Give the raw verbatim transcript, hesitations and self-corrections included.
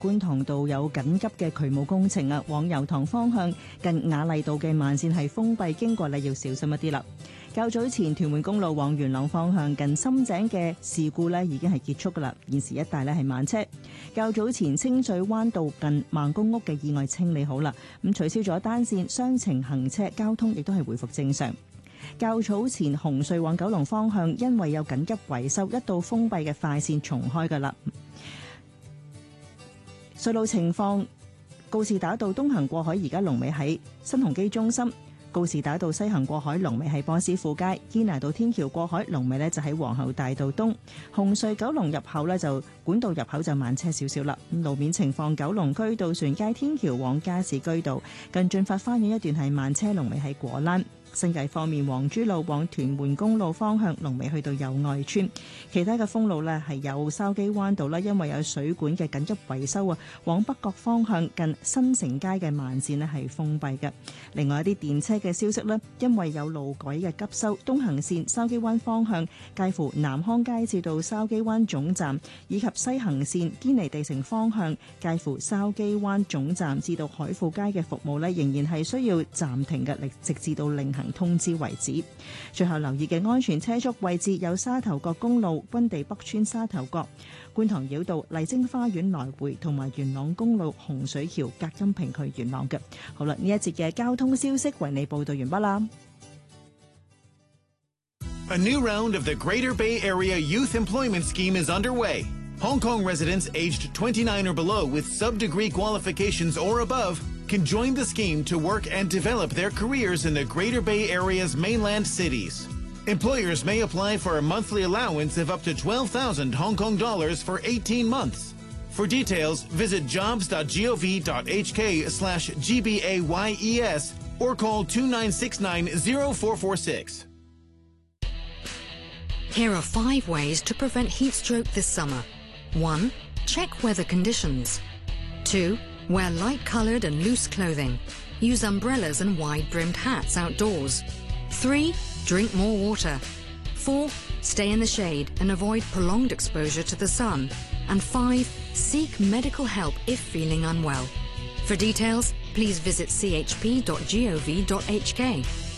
觀塘道有緊急嘅渠務工程啊，往油塘方向近雅麗道嘅慢線係封閉，經過你要小心一啲啦。較早前屯門公路往元朗方向近深井嘅事故呢已經係結束噶啦，現時一帶呢係慢車。較早前清水灣道近孟公屋嘅意外清理好啦，咁取消咗單線雙程行車，交通亦都係回復正常。較早前紅隧往九龍方向因為有緊急維修，一度封閉嘅快線重開噶啦。隧路情況，告士打道東行過海而家龍尾喺新鴻基中心，告士打道西行過海龍尾喺波斯富街，堅拿道天橋過海龍尾呢就喺皇后大道東。紅隧九龍入口呢就管道入口就慢車少少啦。路面情況，九龍區渡船街天橋往加士居道近駿發花園一段係慢車，龍尾喺果欄。新界方面，黃珠路往屯門公路方向龍尾去到友愛村，其他嘅封路呢係有筲箕灣道啦，因為有水管嘅緊急維修啊，往北角方向近新城街嘅慢線呢係封閉嘅。另外一啲電車嘅消息呢，因為有路軌嘅急修，東行線筲箕灣方向介乎南康街至到筲箕灣總站，以及西行線堅尼地城方向介乎筲箕灣總站至到海富街嘅服務呢，仍然係需要暫停嘅，直至到另行通知為止。最後留意嘅安全車速位置有沙頭角公路軍地北村沙頭角、觀塘繞道麗晶花園來回，同埋元朗公路洪水橋隔音屏去元朗嘅。好啦，呢一節嘅交通消息為你報道完畢啦。 A new round of the Greater Bay Area Youth Employment Scheme is underway. Hong Kong residents aged twenty-nine or below with sub-degree qualifications or above can join the scheme to work and develop their careers in the Greater Bay Area's mainland cities. Employers may apply for a monthly allowance of up to twelve thousand Hong Kong dollars for eighteen months. For details, visit jobs.gov.hk slash GBAYES or call two nine six nine zero four four six. Here are five ways to prevent heat stroke this summer. one. Check weather conditions. two. Wear light-coloured and loose clothing. Use umbrellas and wide-brimmed hats outdoors. three. Drink more water. four. Stay in the shade and avoid prolonged exposure to the sun. And five. Seek medical help if feeling unwell. For details, please visit c h p dot gov dot h k.